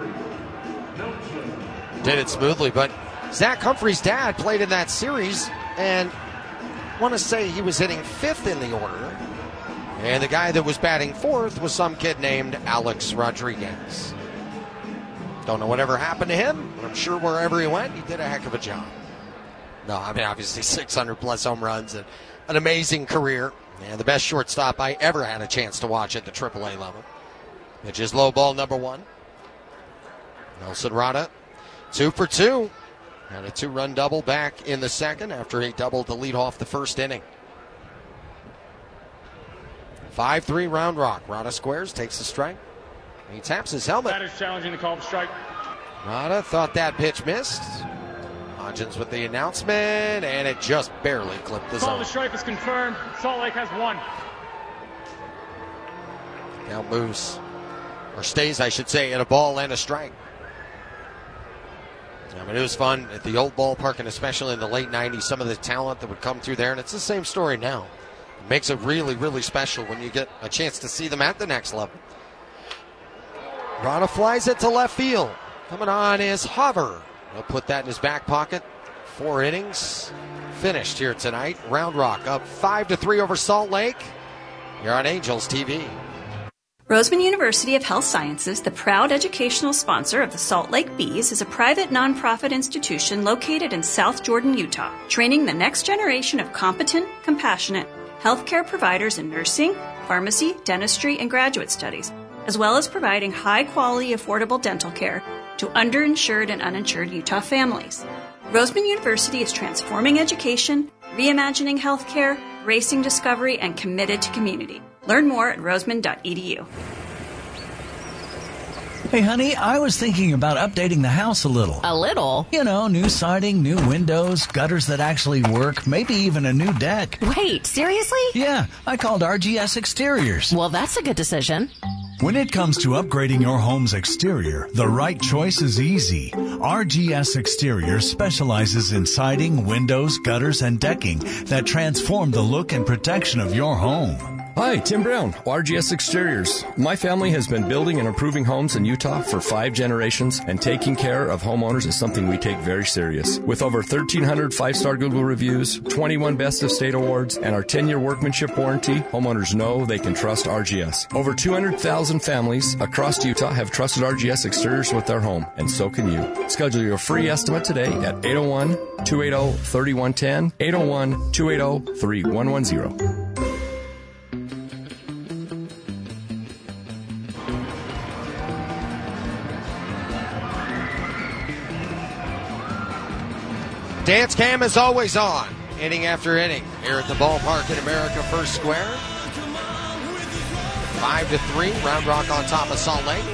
Did it smoothly, but Zach Humphreys' dad played in that series, and I want to say he was hitting fifth in the order. And the guy that was batting fourth was some kid named Alex Rodriguez. Don't know whatever happened to him, but I'm sure wherever he went, he did a heck of a job. No, I mean, obviously six hundred plus home runs and an amazing career. And the best shortstop I ever had a chance to watch at the triple A level. Pitch is low ball number one. Nelson Rada, two for two. Had a two-run double back in the second after he doubled to lead off the first inning. five three Round Rock. Rada squares, takes the strike. He taps his helmet. That is challenging the call for strike. Rada thought that pitch missed. Hodgins with the announcement, and it just barely clipped the zone. Call the strike is confirmed. Salt Lake has won. Now moves, or stays, I should say, in a ball and a strike. I mean, it was fun at the old ballpark, and especially in the late nineties, some of the talent that would come through there, and it's the same story now. It makes it really, really special when you get a chance to see them at the next level. Rada flies it to left field. Coming on is Hover. He'll put that in his back pocket. Four innings finished here tonight. Round Rock up five to three over Salt Lake. You're on Angels T V. Roseman University of Health Sciences, the proud educational sponsor of the Salt Lake Bees, is a private nonprofit institution located in South Jordan, Utah, training the next generation of competent, compassionate healthcare providers in nursing, pharmacy, dentistry, and graduate studies, as well as providing high-quality, affordable dental care to underinsured and uninsured Utah families. Roseman University is transforming education, reimagining healthcare, racing discovery, and committed to community. Learn more at roseman dot e d u. Hey, honey, I was thinking about updating the house a little. A little? You know, new siding, new windows, gutters that actually work, maybe even a new deck. Wait, seriously? Yeah, I called R G S Exteriors. Well, that's a good decision. When it comes to upgrading your home's exterior, the right choice is easy. R G S Exteriors specializes in siding, windows, gutters, and decking that transform the look and protection of your home. Hi, Tim Brown, R G S Exteriors. My family has been building and improving homes in Utah for five generations, and taking care of homeowners is something we take very serious. With over thirteen hundred five-star Google reviews, twenty-one Best of State awards, and our ten-year workmanship warranty, homeowners know they can trust R G S. Over two hundred thousand families across Utah have trusted R G S Exteriors with their home, and so can you. Schedule your free estimate today at eight oh one, two eight oh, three one one zero, eight oh one, two eight oh, three one one zero. Dance cam is always on, inning after inning, here at the ballpark in America First Square. Five to three, Round Rock on top of Salt Lake.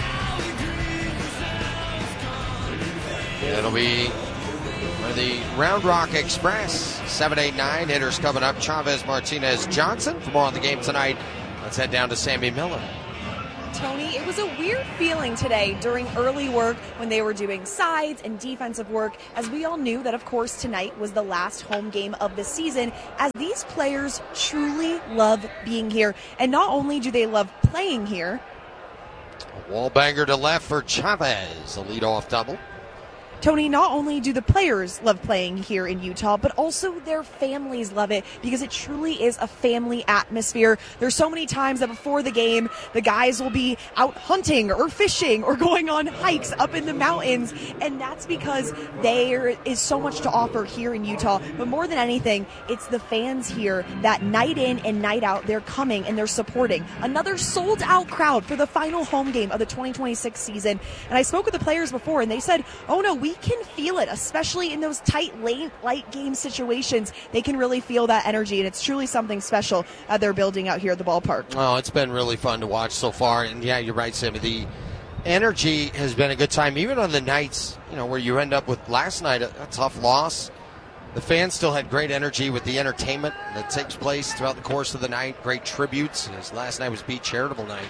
It'll be for the Round Rock Express. seven eight nine, hitters coming up. Chavez, Martinez, Johnson. For more on the game tonight, let's head down to Sammy Miller. Tony, it was a weird feeling today during early work when they were doing sides and defensive work, as we all knew that, of course, tonight was the last home game of the season, as these players truly love being here. And not only do they love playing here. A wall banger to left for Chavez, a leadoff double. Tony, not only do the players love playing here in Utah, but also their families love it because it truly is a family atmosphere. There's so many times that before the game, the guys will be out hunting or fishing or going on hikes up in the mountains, and that's because there is so much to offer here in Utah. But more than anything, it's the fans here that night in and night out, they're coming and they're supporting. Another sold-out crowd for the final home game of the twenty twenty-six season. And I spoke with the players before, and they said, oh no, we can feel it, especially in those tight late light game situations. They can really feel that energy, and it's truly something special uh, they're building out here at the ballpark. Oh, it's been really fun to watch so far, and yeah, you're right, Sammy. The energy has been a good time, even on the nights, you know, where you end up with last night a, a tough loss. The fans still had great energy with the entertainment that takes place throughout the course of the night. Great tributes. As last night was Beat Charitable Night.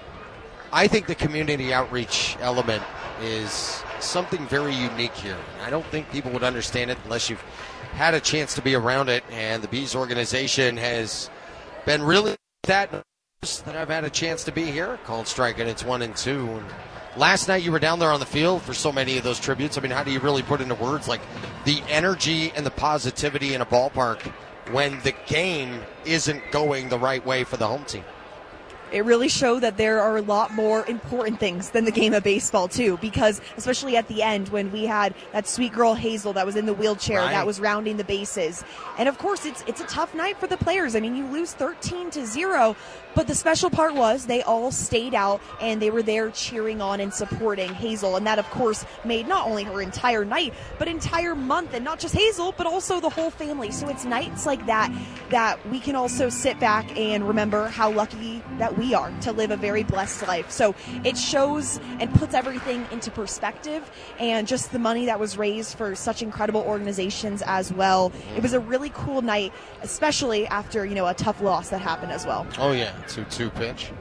I think the community outreach element is something very unique here. I don't think people would understand it unless you've had a chance to be around it, and the Bees organization has been really that that I've had a chance to be here. Called strike, and it's one and two. And last night you were down there on the field for so many of those tributes. I mean, how do you really put into words like the energy and the positivity in a ballpark when the game isn't going the right way for the home team? It really showed that there are a lot more important things than the game of baseball, too, because especially at the end when we had that sweet girl Hazel that was in the wheelchair right. that was rounding the bases. And, of course, it's it's a tough night for the players. I mean, you lose thirteen to zero, but the special part was they all stayed out and they were there cheering on and supporting Hazel. And that, of course, made not only her entire night, but entire month, and not just Hazel, but also the whole family. So it's nights like that that we can also sit back and remember how lucky that we we are to live a very blessed life. So it shows and puts everything into perspective, and just the money that was raised for such incredible organizations as well. It was a really cool night, especially after, you know, a tough loss that happened as well. Oh yeah, two two pitch.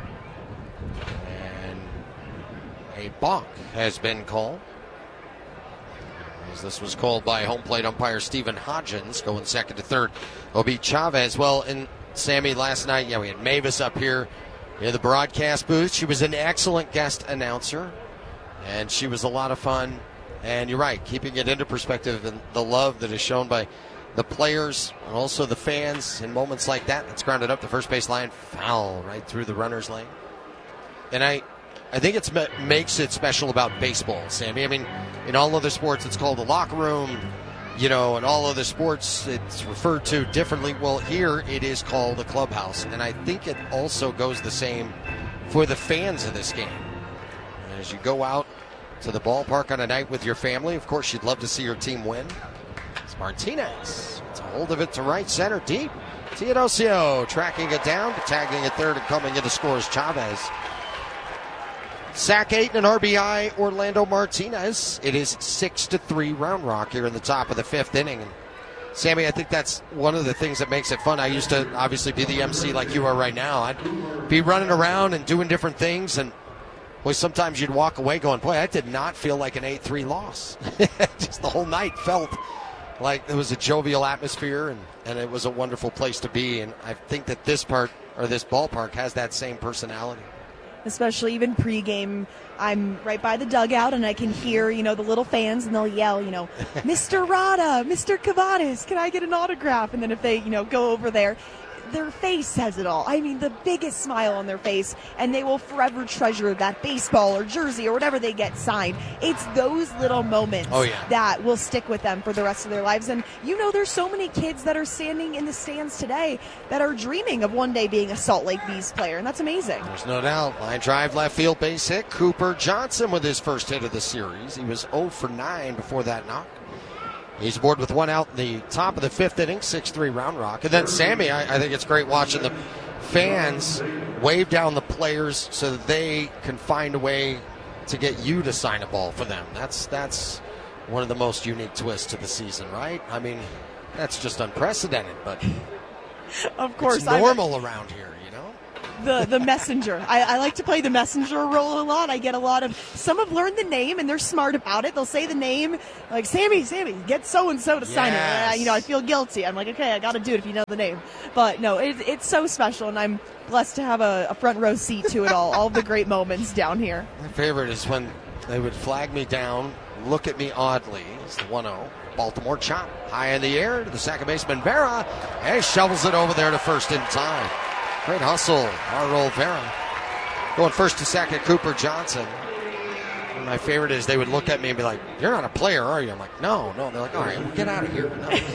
And a balk has been called. As this was called by home plate umpire Stephen Hodgins, going second to third. It'll be Chavez. Well, and Sammy, last night, yeah, we had Mavis up here in the broadcast booth. She was an excellent guest announcer, and she was a lot of fun. And you're right, keeping it into perspective and the love that is shown by the players and also the fans in moments like that. It's grounded up the first base line, foul right through the runner's lane. And I, I think it makes it special about baseball, Sammy. I mean, in all other sports, it's called the locker room. You know, in all other sports, it's referred to differently. Well, here it is called the clubhouse. And I think it also goes the same for the fans of this game. As you go out to the ballpark on a night with your family, of course, you'd love to see your team win. It's Martinez. It's a hold of it to right center deep. Teodosio tracking it down, tagging it third, and coming in to score is Chavez. Sack eight and an R B I, Orlando Martinez. It is six to three Round Rock here in the top of the fifth inning. And Sammy, I think that's one of the things that makes it fun. I used to obviously be the M C like you are right now. I'd be running around and doing different things, and boy, sometimes you'd walk away going, boy, that did not feel like an eight three loss. Just the whole night felt like there was a jovial atmosphere, and, and it was a wonderful place to be. And I think that this part, or this ballpark, has that same personality. Especially even pregame, I'm right by the dugout and I can hear, you know, the little fans, and they'll yell, you know, Mister Rada, Mister Cavadas, can I get an autograph? And then if they, you know, go over there, their face says it all. I mean, the biggest smile on their face, and they will forever treasure that baseball or jersey or whatever they get signed. It's those little moments oh, yeah. that will stick with them for the rest of their lives. And you know, there's so many kids that are standing in the stands today that are dreaming of one day being a Salt Lake Bees player, and that's amazing. There's no doubt. Line drive, left field, base hit. Cooper Johnson with his first hit of the series. He was oh for nine before that knock. He's aboard with one out in the top of the fifth inning, six three Round Rock. And then, Sammy, I, I think it's great watching the fans wave down the players so that they can find a way to get you to sign a ball for them. That's that's one of the most unique twists to the season, right? I mean, that's just unprecedented, but of course, it's normal I'm... around here, you know? the, the messenger. I, I like to play the messenger role a lot. I get a lot of, some have learned the name and they're smart about it. They'll say the name, like, Sammy, Sammy, get so-and-so to sign it. And I, you know, I feel guilty. I'm like, okay, I got to do it if you know the name. But no, it, it's so special, and I'm blessed to have a, a front row seat to it all, all the great moments down here. My favorite is when they would flag me down, look at me oddly. It's the one oh. Baltimore chop high in the air to the second baseman, Vera, and he shovels it over there to first in time. Great hustle, our old Vera. Going first to second, Cooper Johnson. And my favorite is they would look at me and be like, "You're not a player, are you?" I'm like, "No, no." They're like, "All right, well, get out of here."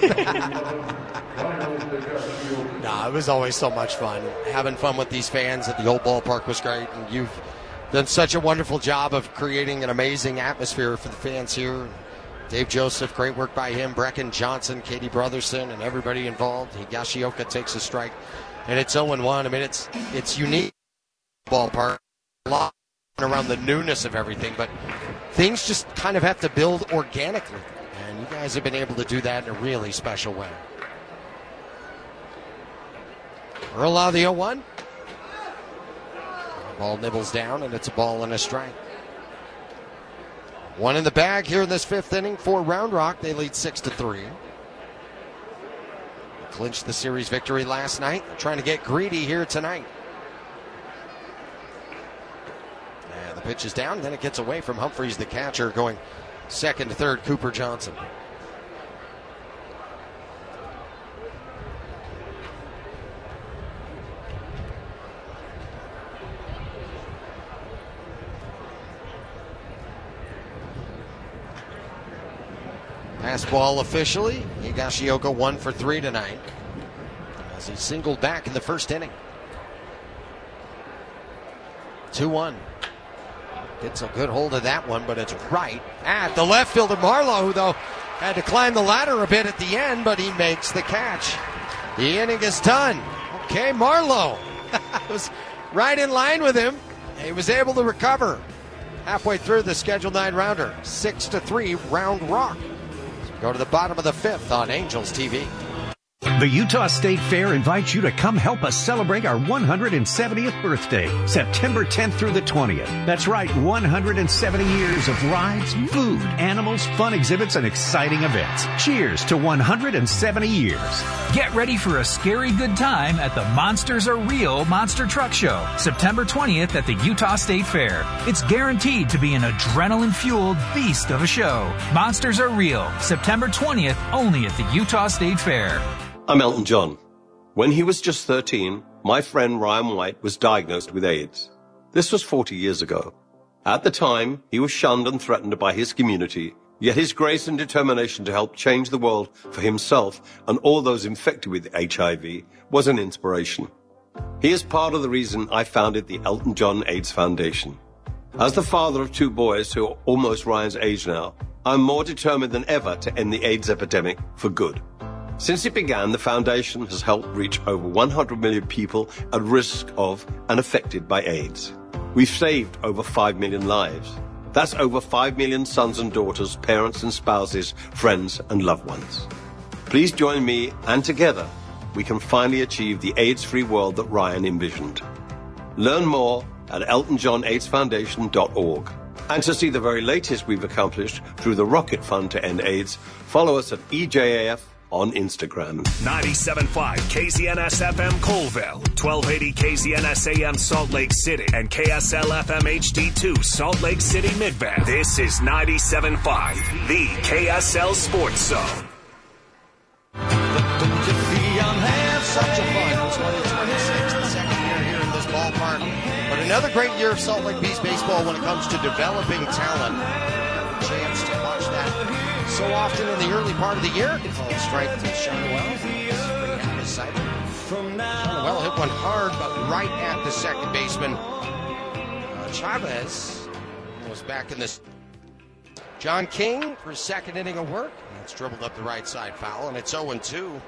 No. No, it was always so much fun. Having fun with these fans at the old ballpark was great, and you've done such a wonderful job of creating an amazing atmosphere for the fans here. Dave Joseph, great work by him. Brecken Johnson, Katie Brotherson, and everybody involved. Higashioka takes a strike, and it's oh and one. I mean, it's it's unique ballpark. A lot around the newness of everything, but things just kind of have to build organically, and you guys have been able to do that in a really special way. Earl out of the oh one. Ball nibbles down, and it's a ball and a strike. One in the bag here in this fifth inning for Round Rock. They lead six to three. Clinched the series victory last night. They're trying to get greedy here tonight. And the pitch is down. Then it gets away from Humphreys, the catcher, going second to third, Cooper Johnson. Fastball officially. Higashioka one for three tonight as he singled back in the first inning. two one. Gets a good hold of that one, but it's right at the left fielder Marlowe, who though had to climb the ladder a bit at the end, but he makes the catch. The inning is done. Okay, Marlowe was right in line with him. He was able to recover halfway through the scheduled nine rounder. Six to three, Round Rock. Go to the bottom of the fifth on Angels T V. The Utah State Fair invites you to come help us celebrate our one hundred seventieth birthday, September tenth through the twentieth. That's right, one hundred seventy years of rides, food, animals, fun exhibits, and exciting events. Cheers to one hundred seventy years. Get ready for a scary good time at the Monsters Are Real Monster Truck Show, September twentieth at the Utah State Fair. It's guaranteed to be an adrenaline-fueled beast of a show. Monsters Are Real, September twentieth, only at the Utah State Fair. I'm Elton John. When he was just thirteen, my friend Ryan White was diagnosed with AIDS. This was forty years ago. At the time, he was shunned and threatened by his community, yet his grace and determination to help change the world for himself and all those infected with H I V was an inspiration. He is part of the reason I founded the Elton John AIDS Foundation. As the father of two boys who are almost Ryan's age now, I'm more determined than ever to end the AIDS epidemic for good. Since it began, the foundation has helped reach over one hundred million people at risk of and affected by AIDS. We've saved over five million lives. That's over five million sons and daughters, parents and spouses, friends and loved ones. Please join me, and together we can finally achieve the AIDS-free world that Ryan envisioned. Learn more at elton john aids foundation dot org. And to see the very latest we've accomplished through the Rocket Fund to End AIDS, follow us at E J A F on Instagram. ninety-seven point five K Z N S F M Colville, twelve eighty K Z N S A M Salt Lake City, and K S L F M H D two Salt Lake City Midvale. This is ninety-seven point five, the K S L Sports Zone. Such a fun twenty twenty-six, the second year here in this ballpark. But another great year of Salt Lake Bees baseball when it comes to developing talent. A chance to watch that so often in the early part of the year. Called strike to Shonwell. Shonwell hit one hard, but right at the second baseman. Uh, Chavez was back in this. John King for his second inning of work. It's dribbled up the right side foul, and it's oh and two.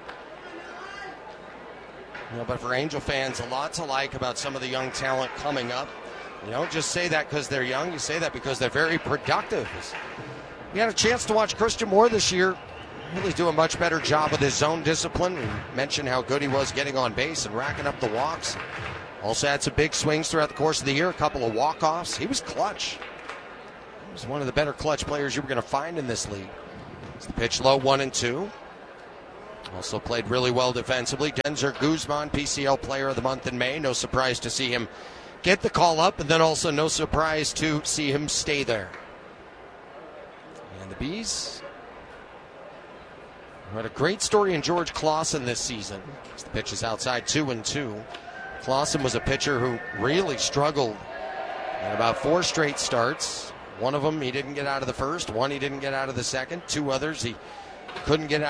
You know, but for Angel fans, a lot to like about some of the young talent coming up. You don't just say that because they're young. You say that because they're very productive. We had a chance to watch Christian Moore this year really do a much better job with his zone discipline. We mentioned how good he was getting on base and racking up the walks. Also had some big swings throughout the course of the year, a couple of walk-offs. He was clutch. He was one of the better clutch players you were going to find in this league. It's the pitch low, one and two. Also played really well defensively. Denzer Guzman, P C L Player of the Month in May. No surprise to see him get the call up, and then also no surprise to see him stay there. And the Bees had a great story in George Clausen this season. The pitch is outside, two and two. Clausen was a pitcher who really struggled in about four straight starts. One of them he didn't get out of the first, one he didn't get out of the second, two others he couldn't get out